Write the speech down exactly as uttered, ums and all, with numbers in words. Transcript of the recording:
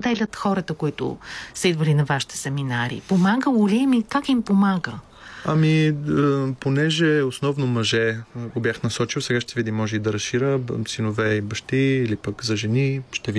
споделят хората, които са идвали на вашите семинари? Помагало ли им и как им помага? Ами, понеже основно мъже го бях насочил, сега ще видим, може и да разширя, синове и бащи, или пък за жени, ще видим.